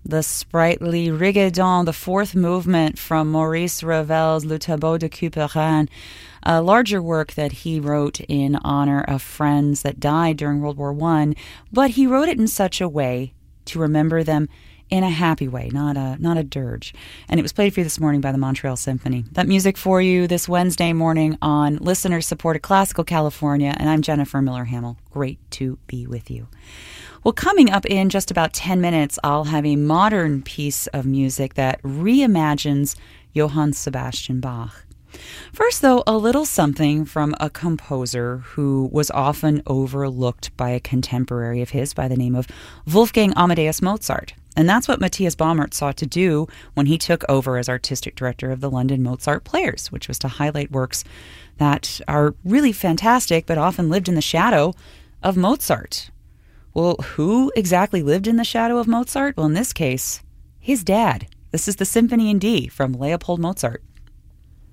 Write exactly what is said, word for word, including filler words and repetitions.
the sprightly Rigaudon, the fourth movement from Maurice Ravel's Le Tableau de Couperin, a larger work that he wrote in honor of friends that died during World War One, but he wrote it in such a way to remember them in a happy way, not a not a dirge. And it was played for you this morning by the Montreal Symphony. That music for you this Wednesday morning on listener-supported Classical California, and I'm Jennifer Miller-Hamill. Great to be with you. Well, coming up in just about ten minutes, I'll have a modern piece of music that reimagines Johann Sebastian Bach. First, though, a little something from a composer who was often overlooked by a contemporary of his by the name of Wolfgang Amadeus Mozart. And that's what Matthias Baumert sought to do when he took over as artistic director of the London Mozart Players, which was to highlight works that are really fantastic but often lived in the shadow of Mozart. Well, who exactly lived in the shadow of Mozart? Well, in this case, his dad. This is the Symphony in D from Leopold Mozart.